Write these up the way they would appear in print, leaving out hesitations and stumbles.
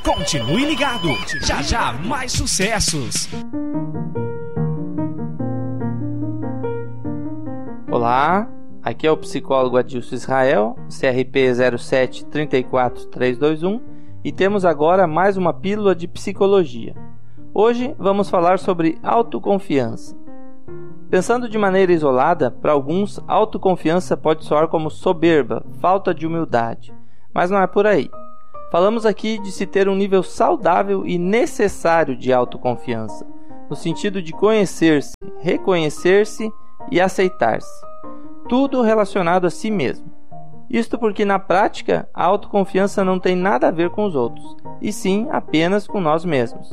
Continue ligado, já já mais sucessos. Olá, aqui é o psicólogo Adilson Israel, CRP 0734321, e temos agora mais uma pílula de psicologia. Hoje vamos falar sobre autoconfiança. Pensando de maneira isolada, para alguns, autoconfiança pode soar como soberba, falta de humildade, mas não é por aí. Falamos aqui de se ter um nível saudável e necessário de autoconfiança, no sentido de conhecer-se, reconhecer-se e aceitar-se. Tudo relacionado a si mesmo. Isto porque, na prática, a autoconfiança não tem nada a ver com os outros, e sim apenas com nós mesmos.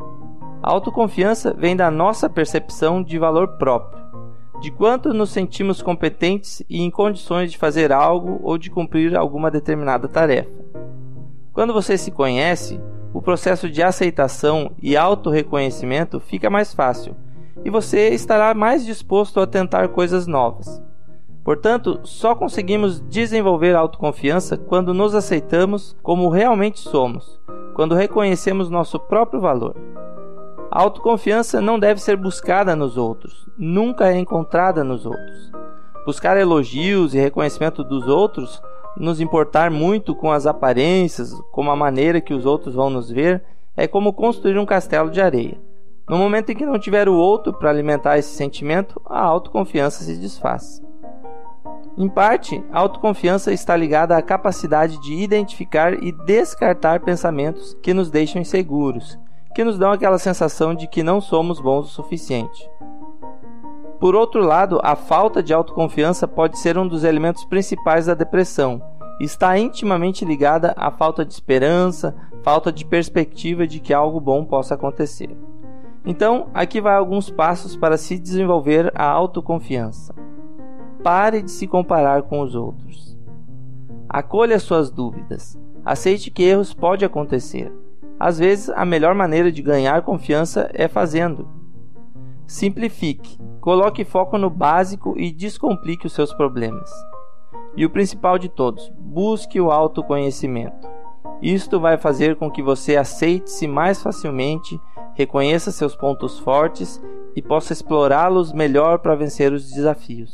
A autoconfiança vem da nossa percepção de valor próprio, de quanto nos sentimos competentes e em condições de fazer algo ou de cumprir alguma determinada tarefa. Quando você se conhece, o processo de aceitação e autorreconhecimento fica mais fácil, e você estará mais disposto a tentar coisas novas. Portanto, só conseguimos desenvolver a autoconfiança quando nos aceitamos como realmente somos, quando reconhecemos nosso próprio valor. A autoconfiança não deve ser buscada nos outros, nunca é encontrada nos outros. Buscar elogios e reconhecimento dos outros, nos importar muito com as aparências, como a maneira que os outros vão nos ver, é como construir um castelo de areia. No momento em que não tiver o outro para alimentar esse sentimento, a autoconfiança se desfaz. Em parte, a autoconfiança está ligada à capacidade de identificar e descartar pensamentos que nos deixam inseguros, que nos dão aquela sensação de que não somos bons o suficiente. Por outro lado, a falta de autoconfiança pode ser um dos elementos principais da depressão e está intimamente ligada à falta de esperança, falta de perspectiva de que algo bom possa acontecer. Então, aqui vai alguns passos para se desenvolver a autoconfiança. Pare de se comparar com os outros. Acolha suas dúvidas. Aceite que erros podem acontecer. Às vezes, a melhor maneira de ganhar confiança é fazendo. Simplifique. Coloque foco no básico e descomplique os seus problemas. E o principal de todos, busque o autoconhecimento. Isto vai fazer com que você aceite-se mais facilmente, reconheça seus pontos fortes e possa explorá-los melhor para vencer os desafios.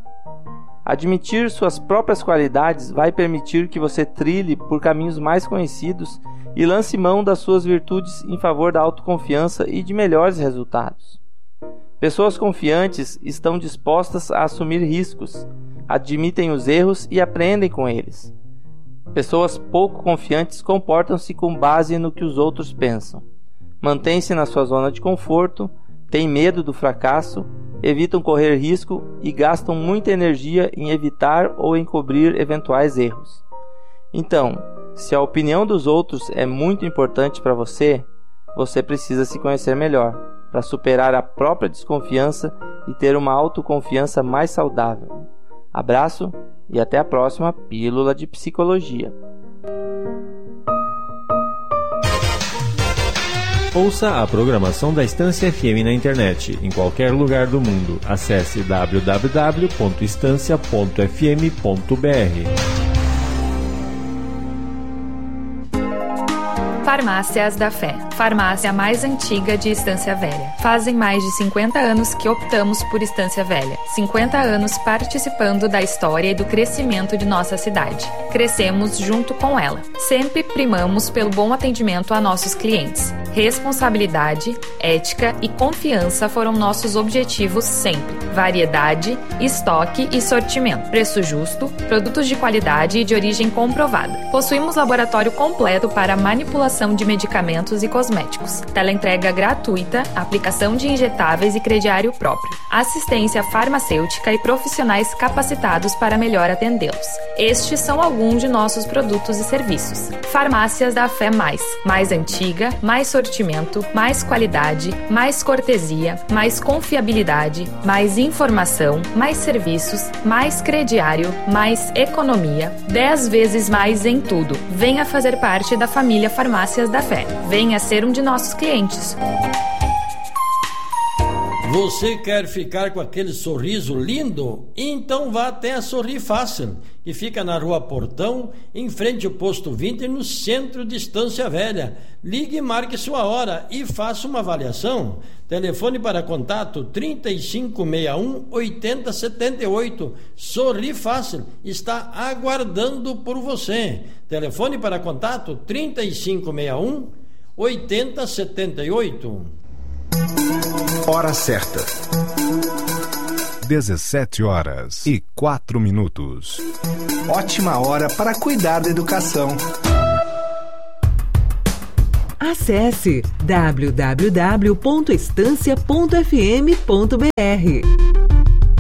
Admitir suas próprias qualidades vai permitir que você trilhe por caminhos mais conhecidos e lance mão das suas virtudes em favor da autoconfiança e de melhores resultados. Pessoas confiantes estão dispostas a assumir riscos, admitem os erros e aprendem com eles. Pessoas pouco confiantes comportam-se com base no que os outros pensam. Mantêm-se na sua zona de conforto, têm medo do fracasso, evitam correr risco e gastam muita energia em evitar ou encobrir eventuais erros. Então, se a opinião dos outros é muito importante para você, você precisa se conhecer melhor, para superar a própria desconfiança e ter uma autoconfiança mais saudável. Abraço e até a próxima Pílula de Psicologia. Ouça a programação da Estância FM na internet, em qualquer lugar do mundo. Acesse www.estancia.fm.br. Farmácias da Fé, farmácia mais antiga de Estância Velha. Fazem mais de 50 anos que optamos por Estância Velha. 50 anos participando da história e do crescimento de nossa cidade. Crescemos junto com ela. Sempre primamos pelo bom atendimento a nossos clientes. Responsabilidade, ética e confiança foram nossos objetivos sempre. Variedade, estoque e sortimento. Preço justo, produtos de qualidade e de origem comprovada. Possuímos laboratório completo para manipulação de medicamentos e cosméticos. Teleentrega gratuita, aplicação de injetáveis e crediário próprio. Assistência farmacêutica e profissionais capacitados para melhor atendê-los. Estes são alguns de nossos produtos e serviços. Farmácias da Fé mais antiga, mais sortimento, mais qualidade, mais cortesia, mais confiabilidade, mais informação, mais serviços, mais crediário, mais economia, 10 vezes mais em tudo. Venha fazer parte da família Farmácias da Fé. Venha ser um de nossos clientes. Você quer ficar com aquele sorriso lindo? Então vá até a Sorri Fácil, que fica na Rua Portão, em frente ao Posto 20, no centro de Estância Velha. Ligue e marque sua hora e faça uma avaliação. Telefone para contato 3561-8078. Sorri Fácil está aguardando por você. Telefone para contato 3561-8078. Hora certa. 17h04. Ótima hora para cuidar da educação. Acesse www.estancia.fm.br.